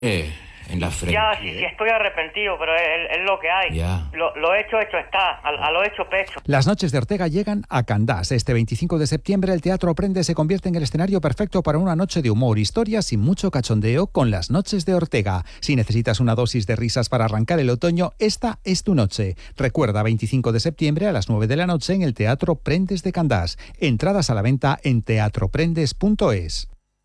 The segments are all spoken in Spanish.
En la frente. Ya, sí, estoy arrepentido, pero es lo que hay. Ya. Lo hecho está, a lo hecho pecho. Las noches de Ortega llegan a Candás. Este 25 de septiembre el Teatro Prende se convierte en el escenario perfecto para una noche de humor, historias y mucho cachondeo con las noches de Ortega. Si necesitas una dosis de risas para arrancar el otoño, esta es tu noche. Recuerda, 25 de septiembre a las 9 de la noche en el Teatro Prendes de Candás. Entradas a la venta en teatroprendes.es.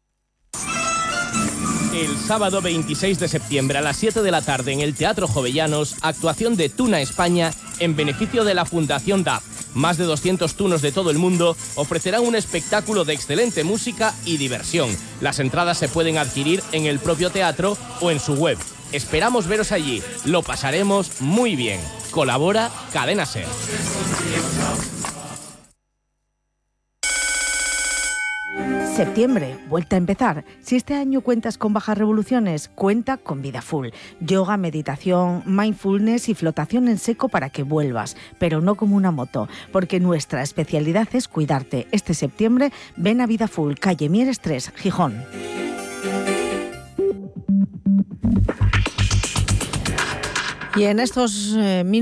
El sábado 26 de septiembre a las 7 de la tarde en el Teatro Jovellanos, actuación de Tuna España en beneficio de la Fundación DAF. Más de 200 tunos de todo el mundo ofrecerán un espectáculo de excelente música y diversión. Las entradas se pueden adquirir en el propio teatro o en su web. Esperamos veros allí. Lo pasaremos muy bien. Colabora Cadena SER. Septiembre, vuelta a empezar. Si este año cuentas con bajas revoluciones, cuenta con Vida Full. Yoga, meditación, mindfulness y flotación en seco para que vuelvas, pero no como una moto, porque nuestra especialidad es cuidarte. Este septiembre, ven a Vida Full, calle Mieres 3, Gijón. Y en estos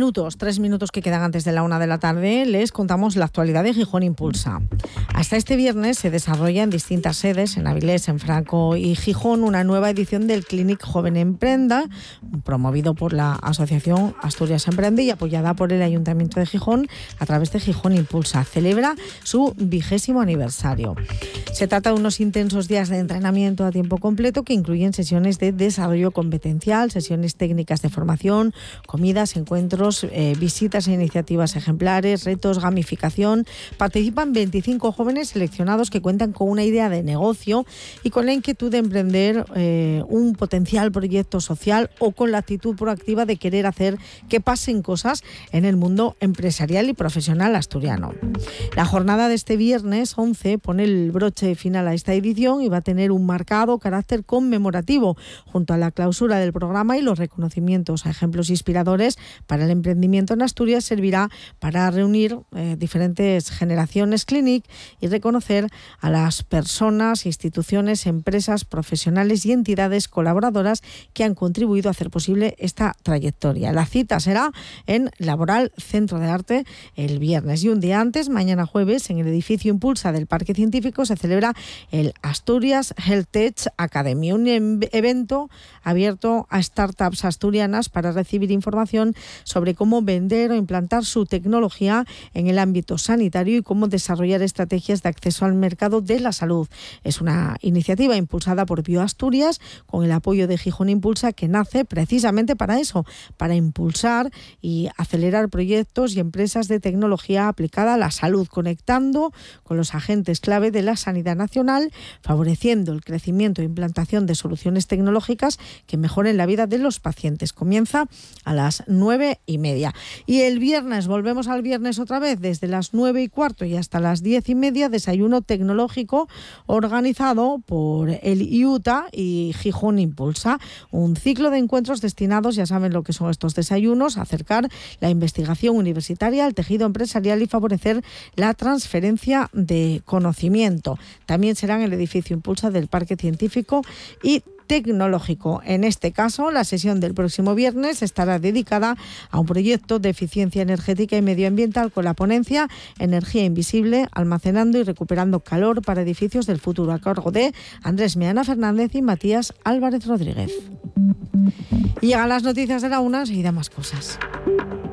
3 minutos que quedan antes de la 1 de la tarde, les contamos la actualidad de Gijón Impulsa. Hasta este viernes se desarrolla en distintas sedes, en Avilés, en Franco y Gijón, una nueva edición del Clinic Joven Emprenda, promovido por la Asociación Asturias Emprende y apoyada por el Ayuntamiento de Gijón a través de Gijón Impulsa. Celebra su 20º aniversario. Se trata de unos intensos días de entrenamiento a tiempo completo que incluyen sesiones de desarrollo competencial, sesiones técnicas de formación, comidas, encuentros, visitas e iniciativas ejemplares, retos, gamificación. Participan 25 jóvenes seleccionados que cuentan con una idea de negocio y con la inquietud de emprender un potencial proyecto social o con la actitud proactiva de querer hacer que pasen cosas en el mundo empresarial y profesional asturiano. La jornada de este viernes 11 pone el broche final a esta edición y va a tener un marcado carácter conmemorativo junto a la clausura del programa y los reconocimientos a ejemplos inspiradores para el emprendimiento en Asturias. Servirá para reunir diferentes generaciones Clinic y reconocer a las personas, instituciones, empresas, profesionales y entidades colaboradoras que han contribuido a hacer posible esta trayectoria. La cita será en Laboral Centro de Arte el viernes y un día antes, mañana jueves, en el edificio Impulsa del Parque Científico se celebra el Asturias Health Tech Academy, un evento abierto a startups asturianas para recibir información sobre cómo vender o implantar su tecnología en el ámbito sanitario y cómo desarrollar estrategias de acceso al mercado de la salud. Es una iniciativa impulsada por BioAsturias con el apoyo de Gijón Impulsa, que nace precisamente para eso, para impulsar y acelerar proyectos y empresas de tecnología aplicada a la salud, conectando con los agentes clave de la sanidad nacional, favoreciendo el crecimiento e implantación de soluciones tecnológicas que mejoren la vida de los pacientes. Comienza a las 9:30. Y el viernes, volvemos al viernes otra vez, desde las 9:15 y hasta las 10:30, desayuno tecnológico organizado por el IUTA y Gijón Impulsa. Un ciclo de encuentros destinados, ya saben lo que son estos desayunos, a acercar la investigación universitaria al tejido empresarial y favorecer la transferencia de conocimiento. También será en el edificio Impulsa del Parque Científico y Tecnológico. En este caso, la sesión del próximo viernes estará dedicada a un proyecto de eficiencia energética y medioambiental con la ponencia Energía Invisible, almacenando y recuperando calor para edificios del futuro, a cargo de Andrés Meana Fernández y Matías Álvarez Rodríguez. Y llegan las noticias de la 1, enseguida más cosas.